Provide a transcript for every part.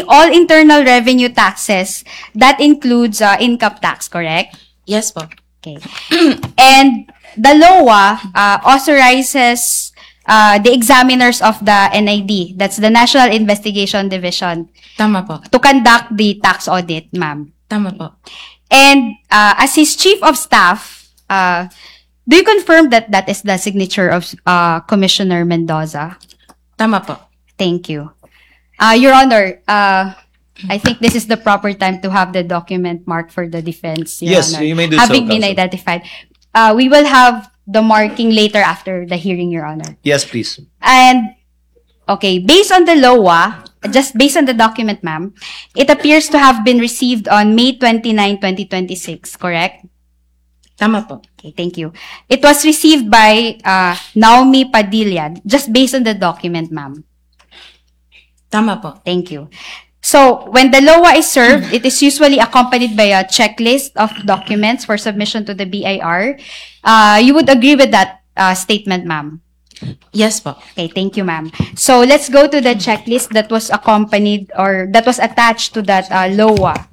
all internal revenue taxes. That includes income tax, correct? Yes po. Okay. And the LOA authorizes the examiners of the NID, that's the National Investigation Division, Tama po. to conduct the tax audit, ma'am. Tama po. And as his chief of staff, do you confirm that that is the signature of Commissioner Mendoza? Tama po. Thank you. Your Honor, I think this is the proper time to have the document marked for the defense, Your Yes, Honor. you may do so, Having been Counsel. identified. We will have the marking later after the hearing, Your Honor. Yes, please. And, okay, based on the LOA, just based on the document, ma'am, it appears to have been received on May 29, 2026, correct? Tama po. Okay, thank you. It was received by Naomi Padilla, just based on the document, ma'am. Tama po. Thank you. So, when the LOA is served, it is usually accompanied by a checklist of documents for submission to the BIR. You would agree with that statement, ma'am? Yes po. Okay, thank you, ma'am. So, let's go to the checklist that was accompanied or that was attached to that LOA.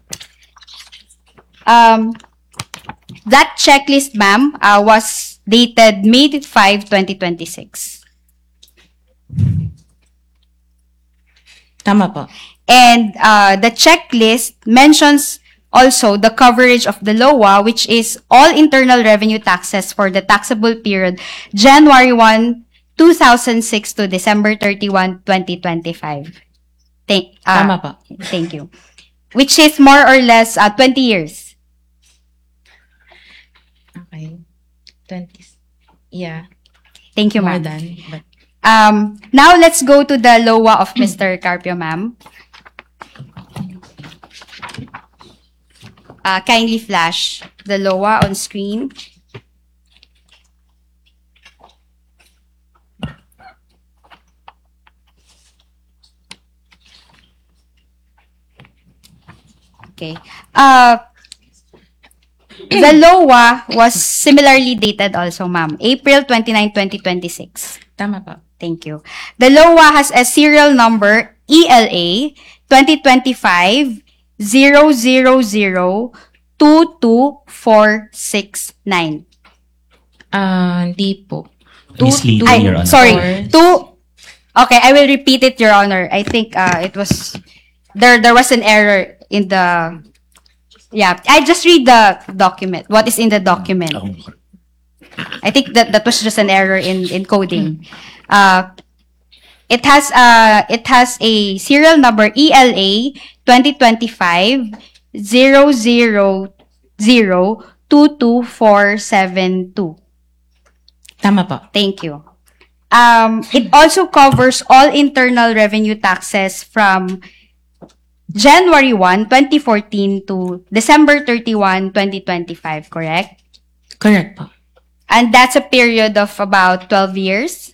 That checklist, ma'am, was dated May 5, 2026. Tama po. And the checklist mentions also the coverage of the LOA, which is all internal revenue taxes for the taxable period January 1, 2006 to December 31, 2025. Tama po. Thank you. Which is more or less 20 years. Okay. 20. Yeah. Thank you, More ma'am. than. But Now, let's go to the LOA of Mr. Carpio, ma'am. Kindly flash the LOA on screen. Okay. The LOA was similarly dated also, ma'am. April 29, 2026. tama po. Thank you. The LOA has a serial number ELA 2025 000-22469. Hindi po. Misleading, Your Honor. Sorry. Okay, I will repeat it, Your Honor. I think it was there was an error in the. Yeah, I just read the document. What is in the document? I think that was just an error in coding. It has a serial number ELA 2025 000-22472. Tama po. Thank you. It also covers all internal revenue taxes from January 1, 2014 to December 31, 2025, correct? Correct po. And that's a period of about 12 years?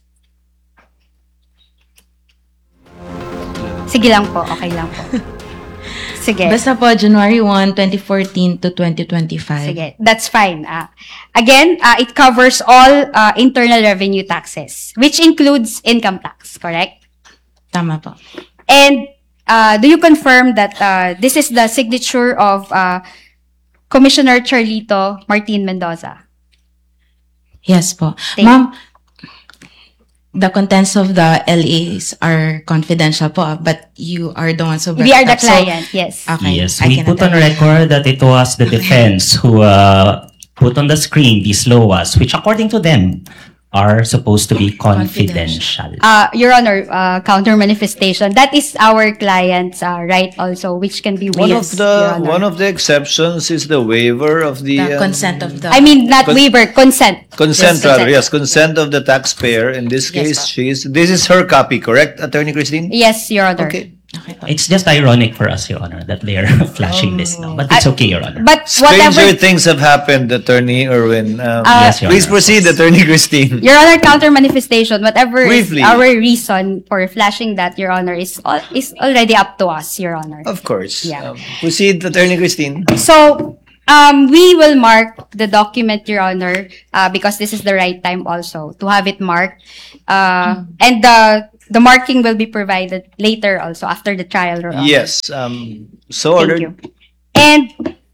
Sige lang po, okay lang po. Sige. Basta po, January 1, 2014 to 2025. Sige, that's fine. Again, it covers all internal revenue taxes, which includes income tax, correct? Tama po. And do you confirm that this is the signature of Commissioner Charlito Martin Mendoza? Yes po. Thank Ma'am, the contents of the LAs are confidential po, but you are the ones who brought We are it the up. So, client, yes. okay. Yes, I we can put on attest. record that it was the defense who put on the screen these LOAs, which according to them are supposed to be confidential. Your Honor, counter manifestation. That is our client's right also, which can be waived. Your Honor. One of the exceptions is the waiver of the The consent of the... I mean, not Con- waiver, consent. consent Yes, rather. consent. Yes, consent of the taxpayer. In this Yes, case, sir. this is her copy, correct, Attorney Christine? Yes, Your Honor. Okay. Okay po. It's just ironic for us, Your Honor, that they're flashing this now. But it's okay, Your Honor. But Stranger whatever, things have happened, Attorney Irwin. Yes, Your Please Honor. proceed, Attorney Christine. Your Honor, counter manifestation, whatever Briefly. is our reason for flashing that, Your Honor, is already up to us, Your Honor. Of course. Yeah. Proceed, Attorney Christine. So, we will mark the document, Your Honor, because this is the right time also to have it marked. And The marking will be provided later also after the trial, Your Honor. Yes. So Thank ordered. you. And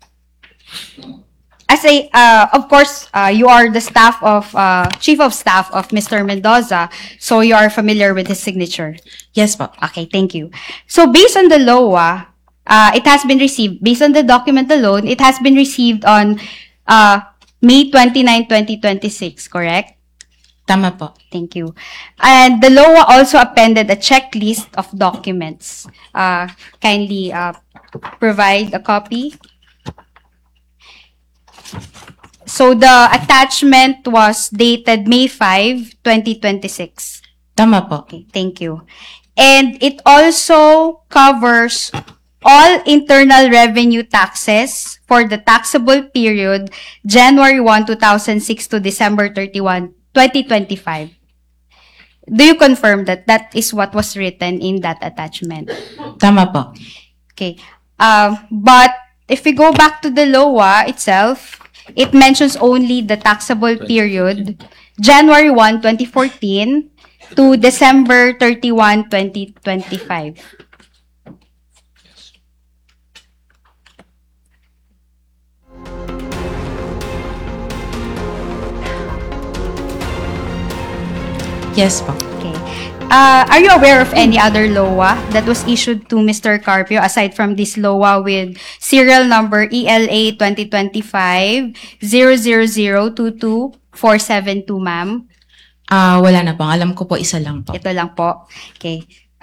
as of course, you are the staff of chief of staff of Mr. Mendoza, so you are familiar with his signature. Yes po. Okay, thank you. So based on the LOA, it has been received. Based on the document alone, it has been received on May 29, 2026. Correct? Tama po. Thank you. And the LOA also appended a checklist of documents. Kindly provide a copy. So the attachment was dated May 5, 2026. Tama po. Okay, thank you. And it also covers all internal revenue taxes for the taxable period January 1, 2006 to December 31, 2025. Do you confirm that that is what was written in that attachment? Tama po. Okay. But if we go back to the LOA itself, it mentions only the taxable period January 1, 2014 to December 31, 2025. Yes po. Okay. Are you aware of any other LOA that was issued to Mr. Carpio aside from this LOA with serial number ELA 2025-00022-472, ma'am? Wala na po. Alam ko po, isa lang po. Ito lang po. Okay.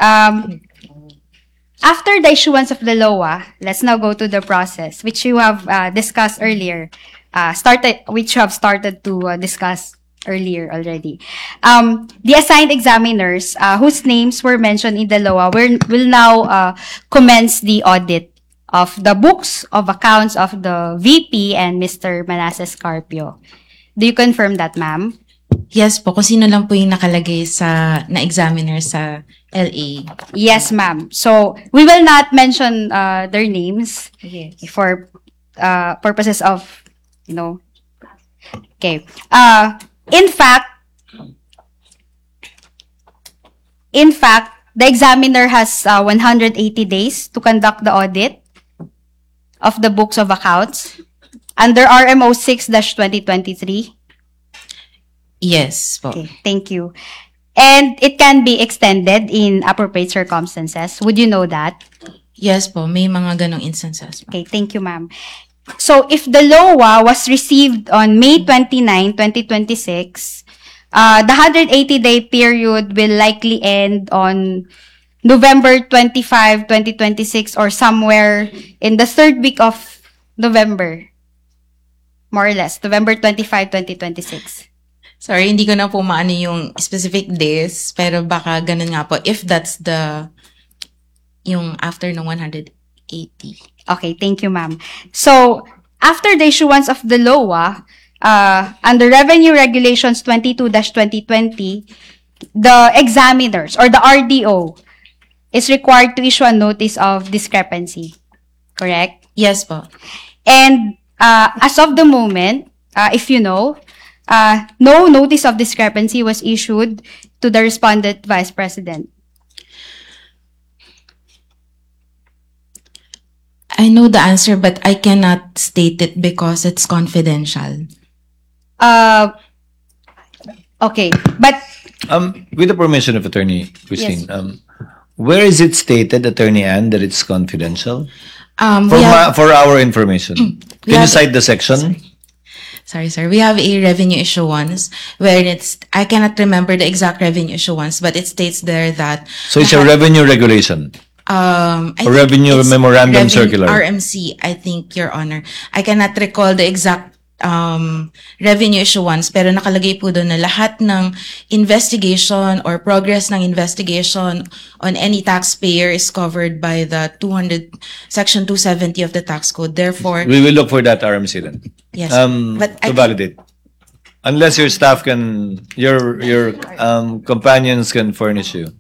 After the issuance of the LOA, let's now go to the process, which you have discussed earlier, which you have started to discuss earlier already. The assigned examiners whose names were mentioned in the LOA will now commence the audit of the books of accounts of the VP and Mr. Manasseh Carpio. Do you confirm that, ma'am? Yes po. Kung sino lang po yung nakalagay na examiner sa LA. Yes, ma'am. So, we will not mention their names for purposes of, okay. In fact, the examiner has 180 days to conduct the audit of the books of accounts under RMO 6-2023. Yes po. Okay, thank you. And it can be extended in appropriate circumstances. Would you know that? Yes po. May mga ganong instances po. Okay, thank you, ma'am. So, if the LOA was received on May 29, 2026, the 180-day period will likely end on November 25, 2026, or somewhere in the third week of November. More or less, November 25, 2026. Sorry, hindi ko na po maano yung specific days, pero baka ganun nga po. If that's yung after ng 180. Okay, thank you, ma'am. So, after the issuance of the LOA, under Revenue Regulations 22-2020, the examiners or the RDO is required to issue a notice of discrepancy. Correct? Yes po. And as of the moment, if you know, no notice of discrepancy was issued to the respondent vice president. I know the answer, but I cannot state it because it's confidential. Okay, but With the permission of Attorney Christine, Yes. where is it stated, Attorney Ann, that it's confidential? We have, For our information. We Can you have- cite the section? sorry, sir. We have a revenue issuance where I cannot remember the exact revenue issuance, but it states there that, So it's a revenue regulation. I A think revenue it's memorandum circular. RMC, I think, Your Honor. I cannot recall the exact revenue issuance, pero nakalagay po doon na lahat ng investigation or progress ng investigation on any taxpayer is covered by the Section 270 of the Tax Code. Therefore, We will look for that RMC then. yes. But To validate. Unless your staff your companions can furnish you.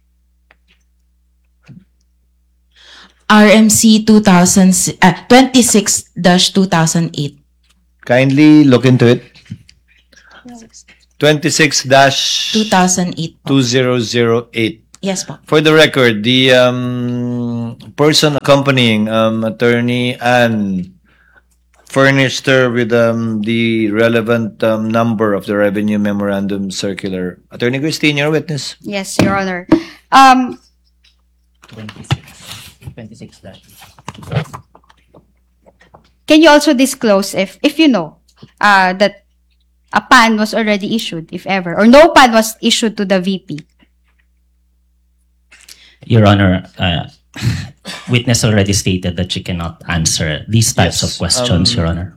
RMC 26-2008. Kindly look into it. 2008 po. 26-2008. Yes po. For the record, the person accompanying Attorney Ann furnished her with the relevant number of the Revenue Memorandum Circular. Attorney Christine, your witness. Yes, Your Honor. 26 dash. Can you also disclose if you know that a PAN was already issued, if ever, or no PAN was issued to the VP? Your Honor, witness already stated that she cannot answer these types Yes, of questions, Your Honor.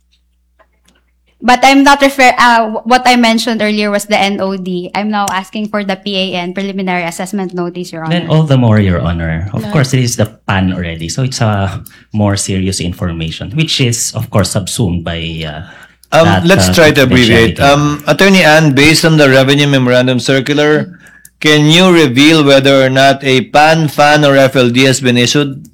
But I'm not what I mentioned earlier was the NOD. I'm now asking for the PAN, Preliminary Assessment Notice, Your Honor. Then all the more, Your Honor. Of course, it is the PAN already. So it's a more serious information, which is, of course, subsumed by that, Let's try to abbreviate. confidentiality. Attorney Ann, based on the Revenue Memorandum Circular, can you reveal whether or not a PAN, FAN, or FLD has been issued?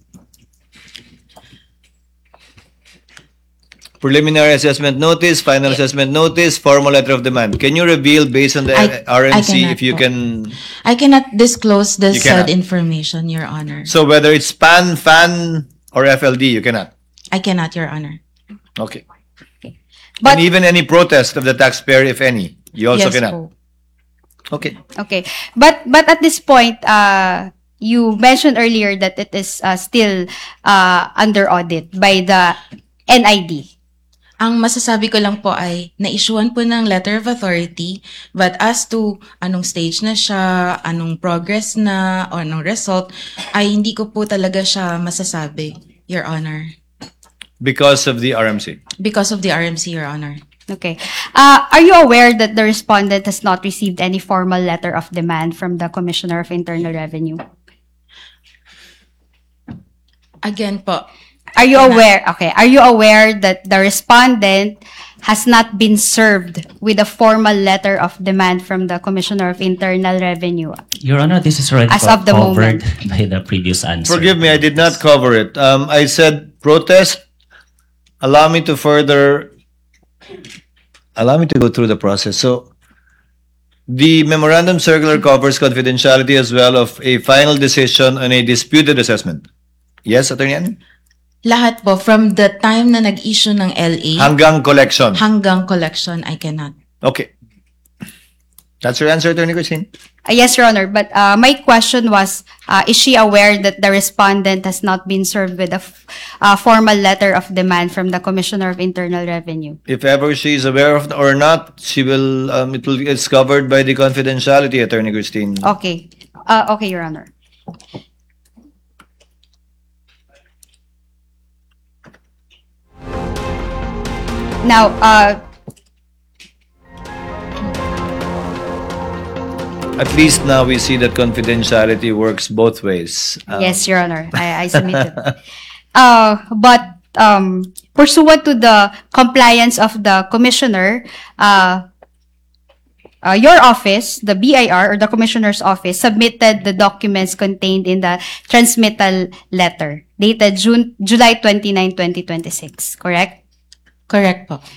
Preliminary assessment notice, final assessment notice, formal letter of demand. Can you reveal based on the I RMC cannot if you po. can? I cannot disclose the You said cannot. information, Your Honor. So whether it's PAN, FAN, or FLD, you cannot. I cannot, Your Honor. Okay. But And even any protest of the taxpayer, if any, you also Yes cannot. po. Okay. okay, but at this point, you mentioned earlier that it is still under audit by the NID. Ang masasabi ko lang po ay na-issuean po ng letter of authority, but as to anong stage na siya, anong progress na, o anong result, ay hindi ko po talaga siya masasabi, Your Honor. Because of the RMC. Because of the RMC, Your Honor. Okay. Are you aware that the respondent has not received any formal letter of demand from the Commissioner of Internal Revenue? Again po, Are you aware? Okay. Are you aware that the respondent has not been served with a formal letter of demand from the Commissioner of Internal Revenue? Your Honor, this is already As of the covered by the previous answer. Forgive me, I did not cover it. I said protest. Allow me to go through the process. So, the memorandum circular covers confidentiality as well of a final decision on a disputed assessment. Yes, Attorney Ann? lahat po, from the time na nag-issue ng LA Hanggang collection. hanggang collection, I cannot. Okay. That's your answer, Attorney Christine? Yes, Your Honor. But my question was, is she aware that the respondent has not been served with a formal letter of demand from the Commissioner of Internal Revenue? If ever she is aware of or not, she will. It's covered by the confidentiality, Attorney Christine. Okay. Okay, Your Honor. Now, At least now we see that confidentiality works both ways. yes, Your Honor, I submitted. But pursuant to the compliance of the Commissioner, your office, the BIR or the Commissioner's office, submitted the documents contained in the transmittal letter dated July 29, 2026, correct? Correct po.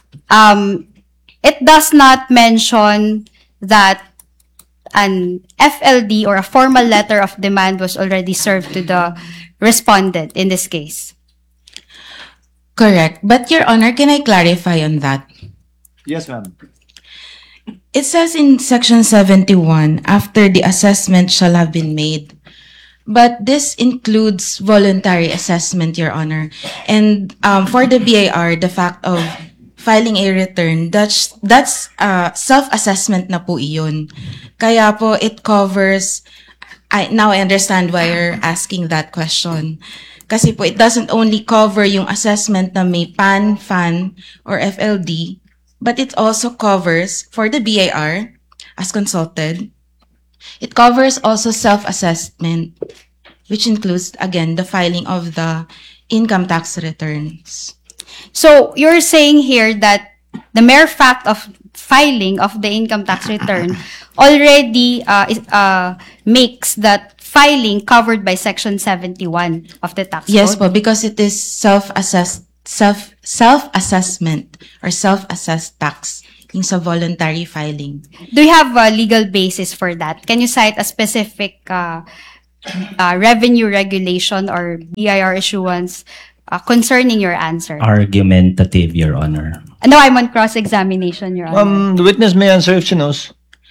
It does not mention that an FLD or a formal letter of demand was already served to the respondent in this case. Correct. But Your Honor, can I clarify on that? Yes, ma'am. It says in Section 71, after the assessment shall have been made. But this includes voluntary assessment, Your Honor. And for the BIR, the fact of filing a return, that's self-assessment na po iyon. Kaya po, it covers, now I understand why you're asking that question. Kasi po, it doesn't only cover yung assessment na may PAN, FAN, or FLD, but it also covers, for the BIR, as consulted, it covers also self-assessment, which includes, again, the filing of the income tax returns. So you're saying here that the mere fact of filing of the income tax return already makes that filing covered by Section 71 of the tax Yes code? po, because it is self-assessment or self-assessed tax. yung sa voluntary filing. Do you have a legal basis for that? Can you cite a specific revenue regulation or BIR issuance concerning your answer? Argumentative, Your Honor. No, I'm on cross-examination, Your Honor. The witness may answer if she knows.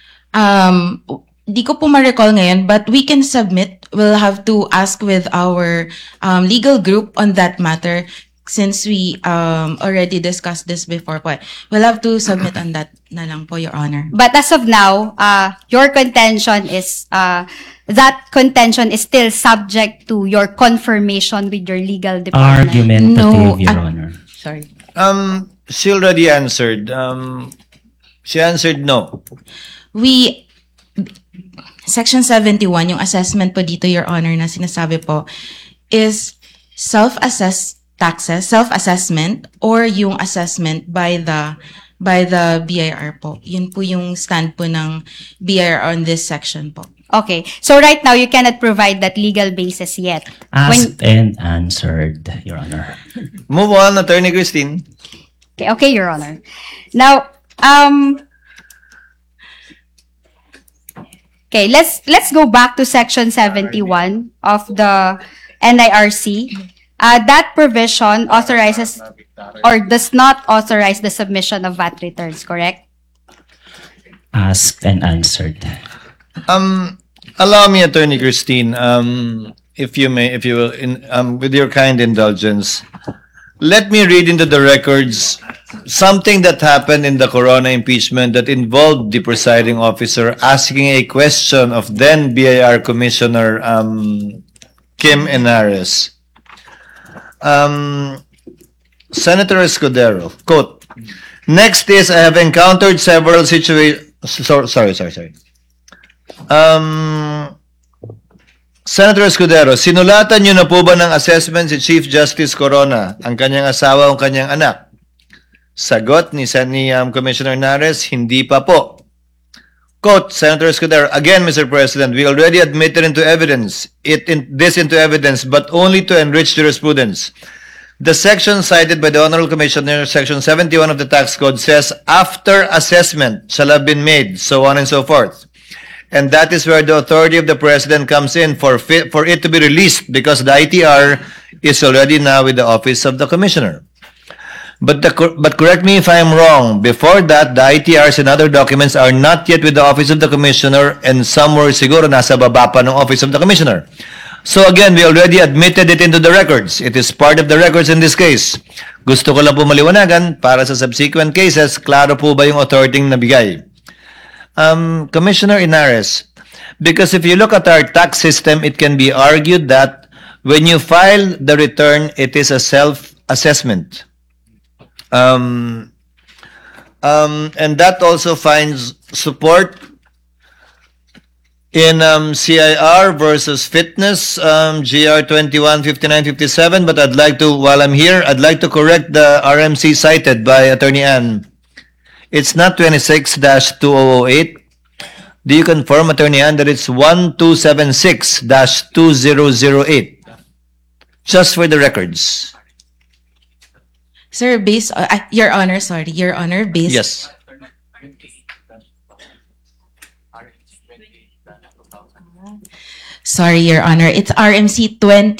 Di ko po ma-recall ngayon, but we can submit. We'll have to ask with our legal group on that matter since we already discussed this before po. We'll have to submit on that na lang po, Your Honor. But as of now, your contention is that contention is still subject to your confirmation with your legal department. Argumentative, No, Your Honor. Sorry. She already answered. She answered no. Section 71, yung assessment po dito, Your Honor, na sinasabi po, is self-assessment, or yung assessment by the BIR po. Yun po yung stand po ng BIR on this section po. Okay. So right now, you cannot provide that legal basis yet. Asked and answered, Your Honor. Move on, Attorney Christine. Okay, Your Honor. Now, okay, let's go back to Section 71 of the NIRC. That provision authorizes or does not authorize the submission of VAT returns, correct? Asked and answered. Allow me, Attorney Christine, if you will, with your kind indulgence, let me read into the records something that happened in the Corona impeachment that involved the presiding officer asking a question of then BIR Commissioner Kim Henares. Senator Escudero, quote, "Next is, I have encountered several situations..." Sorry. Senator Escudero, sinulatan niyo na po ba ng assessment si Chief Justice Corona, ang kanyang asawa o kanyang anak? Sagot ni Commissioner Henares, hindi pa po. Quote, Senator Escudero, again, Mr. President, we already admitted into evidence, but only to enrich jurisprudence. The section cited by the Honorable Commissioner, Section 71 of the Tax Code, says after assessment shall have been made, so on and so forth. And that is where the authority of the President comes in for it to be released, because the ITR is already now with the Office of the Commissioner. But correct me if I am wrong. Before that, the ITRs and other documents are not yet with the Office of the Commissioner, and somewhere siguro nasa baba pa ng Office of the Commissioner. So again, we already admitted it into the records. It is part of the records in this case. Gusto ko lang po maliwanagan para sa subsequent cases, klaro po ba yung authority nabigay? Commissioner Henares, because if you look at our tax system, it can be argued that when you file the return, it is a self-assessment. And that also finds support in CIR versus Fitness, GR 215957. But I'd like to, while I'm here, I'd like to correct the RMC cited by Attorney Ann. It's not 26-2008. Do you confirm, Attorney Ann, that it's 1276-2008? Just for the records. Sir, based on, Your Honor, based... Yes. Sorry, Your Honor, it's RMC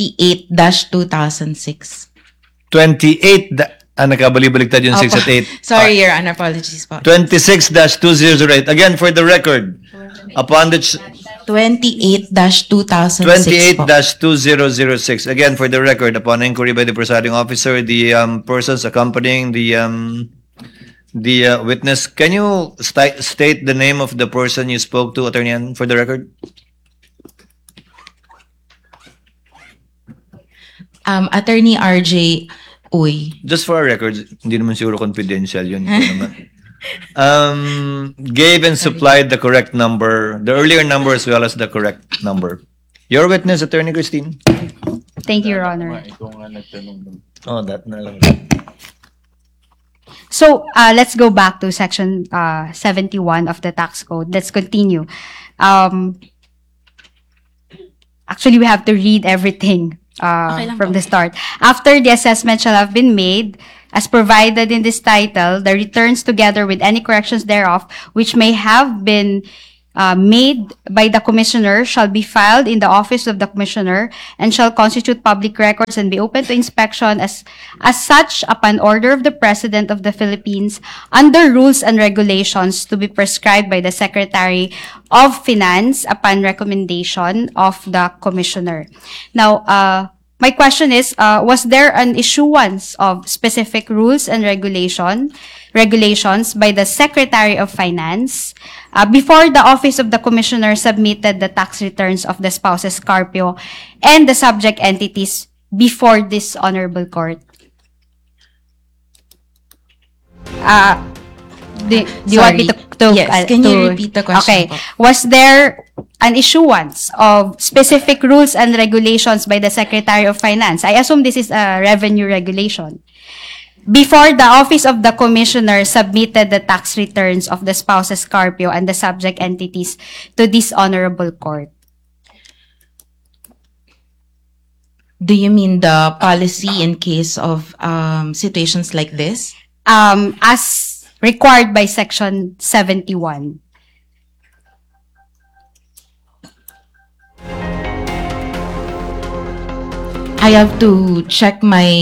28-2006. 28, nakabalik-baliktad yung 6 at 8. Sorry, Your Honor, apologies po. 26-2008. Again, for the record, upon the... 28-2006 po. 28-2006. Again, for the record, upon inquiry by the presiding officer, the persons accompanying the witness, can you state the name of the person you spoke to, Attorney Ann, for the record? Attorney RJ Uy. Just for our records, hindi naman siguro confidential yun. Gave and supplied the correct number, the earlier number as well as the correct number. Your witness, Attorney Christine. Thank you, Your Honor. Oh, that na lang. So, let's go back to Section 71 of the Tax Code. Let's continue. Actually, we have to read everything from the start. After the assessment shall have been made, as provided in this title, the returns together with any corrections thereof, which may have been made by the Commissioner, shall be filed in the office of the Commissioner and shall constitute public records and be open to inspection as such upon order of the President of the Philippines under rules and regulations to be prescribed by the Secretary of Finance upon recommendation of the Commissioner. Now, my question is, was there an issuance of specific rules and regulations by the Secretary of Finance before the Office of the Commissioner submitted the tax returns of the spouses Carpio and the subject entities before this Honorable Court? Do you want me to Yes, can you repeat the question Okay. po? Was there an issuance of specific rules and regulations by the Secretary of Finance? I assume this is a revenue regulation. Before the Office of the Commissioner submitted the tax returns of the spouses Carpio and the subject entities to this Honorable Court. Do you mean the policy in case of situations like this? As required by Section 71. I have to check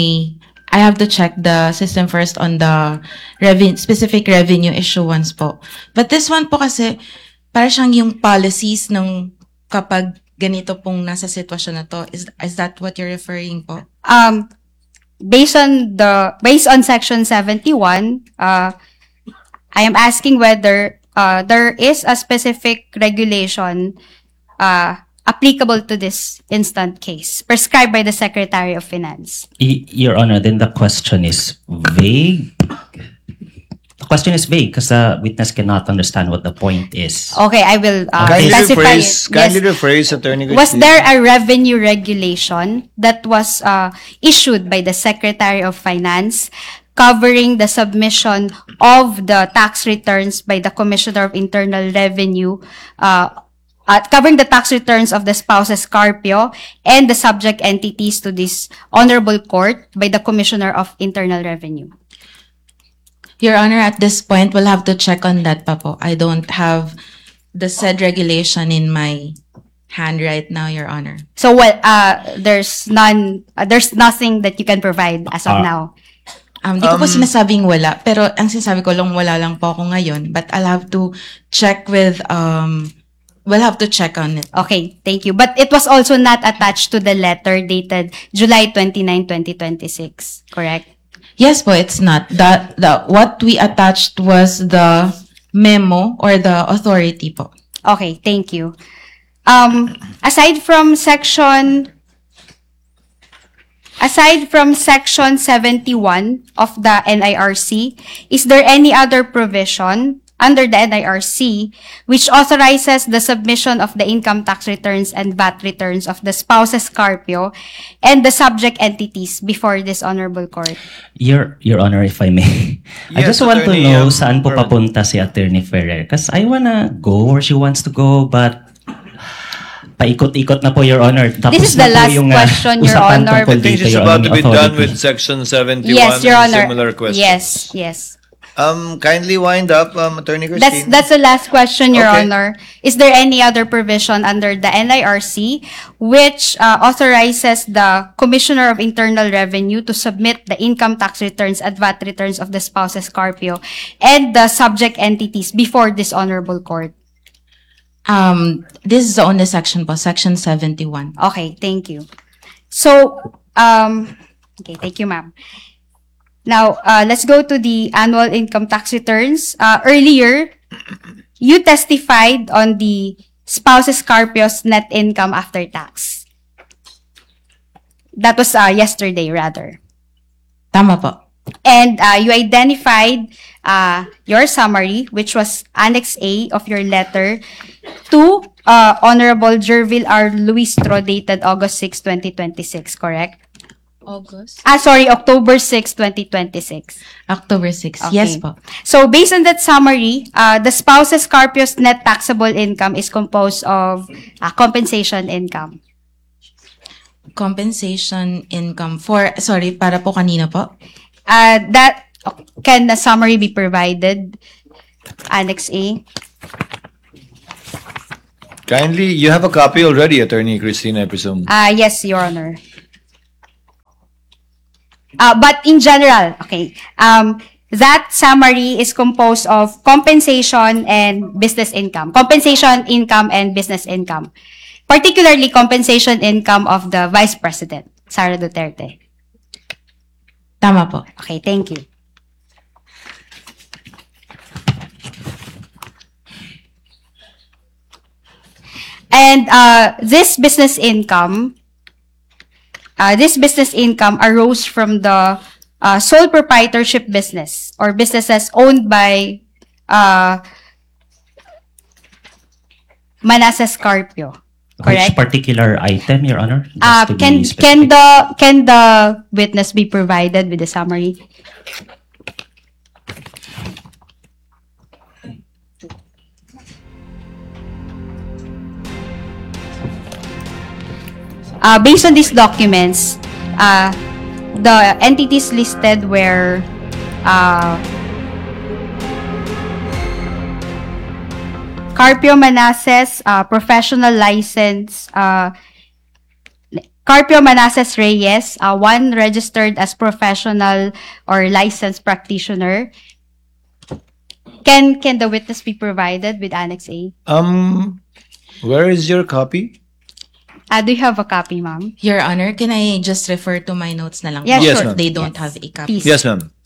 the system first on the specific revenue issuance po. But this one po kasi, para siyang yung policies ng kapag ganito pong nasa sitwasyon na to. Is that what you're referring po? Based on Section 71, I am asking whether there is a specific regulation applicable to this instant case, prescribed by the Secretary of Finance. Your Honor, then the question is vague. The question is vague because the witness cannot understand what the point is. Okay, I will Kindly specify rephrase, it. kindly Yes. rephrase, Attorney Was Christine. there a revenue regulation that was issued by the Secretary of Finance covering the submission of the tax returns by the Commissioner of Internal Revenue, covering the tax returns of the spouses Carpio and the subject entities to this Honorable Court by the Commissioner of Internal Revenue? Your Honor, at this point, we'll have to check on that pa po. I don't have the said regulation in my hand right now, Your Honor. So, there's nothing that you can provide as of now. Di ko po sinasabing wala, pero ang sinasabi ko lang wala lang po ako ngayon. But I'll have to check with, we'll have to check on it. Okay, thank you. But it was also not attached to the letter dated July 29, 2026, correct? Yes po, it's not. What we attached was the memo or the authority po. Okay, thank you. Aside from section 71 of the NIRC, is there any other provision under the NIRC which authorizes the submission of the income tax returns and VAT returns of the spouses Carpio and the subject entities before this Honorable Court? Your Honor, if I may, I Yes, just want to Attorney, know saan po Ferrer. papunta si Attorney Ferrer. Because I wanna go where she wants to go, but paikot-ikot na po, Your Honor. Tapos This is the na po last yung, question, Your usapan Honor. tungkol I think dito, she's Your about Honor, to be done authority. with Section 71 Yes, Your and Honor. similar questions. Yes. Kindly wind up, Attorney Christine. That's the last question, Your Okay. Honor. Is there any other provision under the NIRC which authorizes the Commissioner of Internal Revenue to submit the income tax returns and VAT returns of the spouses Carpio and the subject entities before this Honorable Court? This is the only section po, Section 71. Okay, thank you. So, okay, thank you, ma'am. Now, let's go to the annual income tax returns. Earlier, you testified on the spouses Carpio's net income after tax. That was yesterday, rather. Tama po. And you identified your summary, which was Annex A of your letter to Honorable Jervil R. Luistro, dated August 6, 2026, correct? October 6, 2026. October 6. Okay. Yes po. So, based on that summary, the spouses Carpio's net taxable income is composed of compensation income. Compensation income para po kanino po? Can the summary be provided? Annex A. Kindly, you have a copy already, Attorney Christine, I presume. Yes, Your Honor. But in general, okay, that summary is composed of compensation and business income. Compensation income and business income. Particularly compensation income of the Vice President, Sara Duterte. Tama po. Okay, thank you. And this business income arose from the sole proprietorship business or businesses owned by Manasseh Carpio. Correct? Which particular item, Your Honor? Just to be Can specific. the witness be provided with the summary? Based on these documents, the entities listed were Carpio Manasseh, professional license, Carpio Manasseh Reyes, one registered as professional or licensed practitioner. Can the witness be provided with Annex A? Where is your copy? Do you have a copy, ma'am? Your Honor, can I just refer to my notes na lang? Yeah, po Yes, sure. ma'am. If they don't Yes. have a copy. Please. Yes, ma'am.